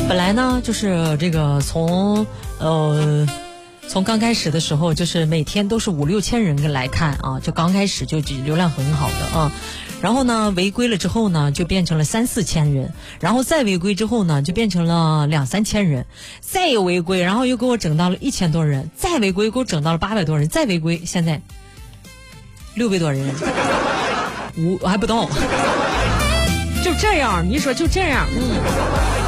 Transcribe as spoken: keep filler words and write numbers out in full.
本来呢，就是这个从呃。从刚开始的时候，就是每天都是五六千人来看啊，就刚开始就流量很好的啊，然后呢违规了之后呢，就变成了三四千人，然后再违规之后呢，就变成了两三千人，再有违规，然后又给我整到了一千多人，再违规给我整到了八百多人，再违规现在六百多人，五还不到，就这样，你说就这样，嗯。